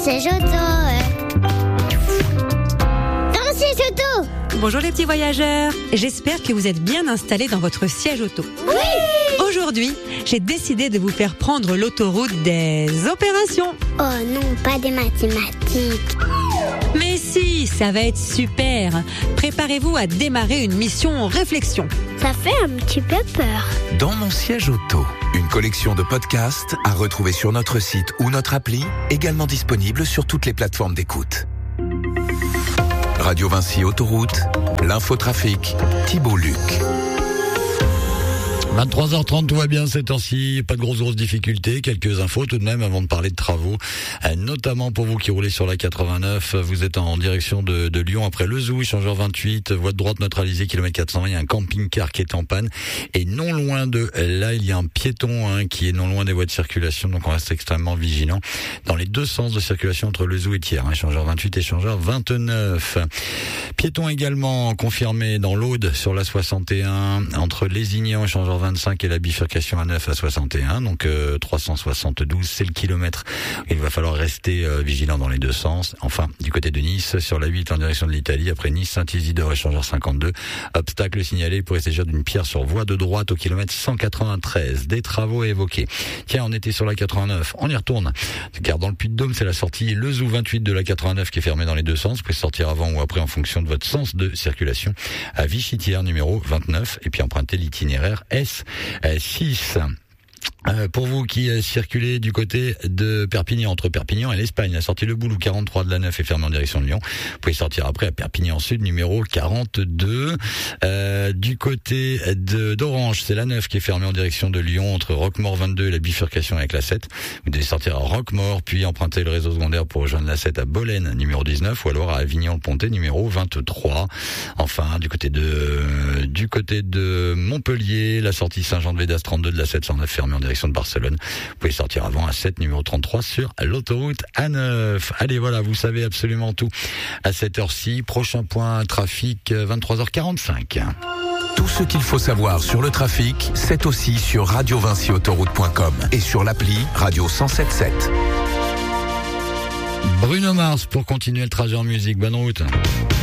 siège auto. Dans mon siège auto. Bonjour les petits voyageurs, j'espère que vous êtes bien installés dans votre siège auto. Oui. Aujourd'hui, j'ai décidé de vous faire prendre l'autoroute des opérations. Oh non, pas des mathématiques. Mais si, ça va être super. Préparez-vous à démarrer une mission réflexion. Ça fait un petit peu peur. Dans mon siège auto, une collection de podcasts à retrouver sur notre site ou notre appli, également disponible sur toutes les plateformes d'écoute. Radio Vinci Autoroute, l'infotrafic, Thibault Luc. 23h30, tout va bien ces temps-ci, pas de grosses difficultés, quelques infos tout de même avant de parler de travaux, notamment pour vous qui roulez sur la 89, vous êtes en direction de Lyon après le Zoo, échangeur 28, voie de droite neutralisée, kilomètre 420, il y a un camping-car qui est en panne, et non loin de là, il y a un piéton qui est non loin des voies de circulation, donc on reste extrêmement vigilant dans les deux sens de circulation entre le Zoo et Thiers, échangeur 28, échangeur 29. Piéton également confirmé dans l'Aude sur la 61, entre Lézignan, échangeur 25 et la bifurcation A9 à 61, donc 372, c'est le kilomètre. Il va falloir rester vigilant dans les deux sens. Enfin, du côté de Nice, sur la 8 en direction de l'Italie, après Nice, Saint-Isidore, échangeur 52. Obstacle signalé pour s'agir d'une pierre sur voie de droite au kilomètre 193. Des travaux à évoquer. Tiens, on était sur la 89, on y retourne. Car dans le Puy-de-Dôme, c'est la sortie Le Zoo 28 de la 89 qui est fermée dans les deux sens. Vous pouvez sortir avant ou après en fonction de votre sens de circulation. À Vichy-Thiers, numéro 29, et puis emprunter l'itinéraire S6. Pour vous qui circulez du côté de Perpignan, entre Perpignan et l'Espagne, la sortie Le Boulou 43 de la 9 est fermée en direction de Lyon. Vous pouvez sortir après à Perpignan Sud, numéro 42. Du côté d'Orange, c'est la 9 qui est fermée en direction de Lyon, entre Roquemort 22 et la bifurcation avec la 7. Vous devez sortir à Roquemort, puis emprunter le réseau secondaire pour rejoindre la 7 à Bolène, numéro 19, ou alors à Avignon-le-Pontet, numéro 23. Enfin, du côté de Montpellier, la sortie Saint-Jean-de-Védas 32 de la 709 fermée en direction de Barcelone. Vous pouvez sortir avant à 7, numéro 33 sur l'autoroute A9. Allez, voilà, vous savez absolument tout à cette heure-ci. Prochain point trafic, 23h45. Tout ce qu'il faut savoir sur le trafic, c'est aussi sur radiovinciautoroute.com et sur l'appli Radio 107.7. Bruno Mars pour continuer le trajet en musique. Bonne route.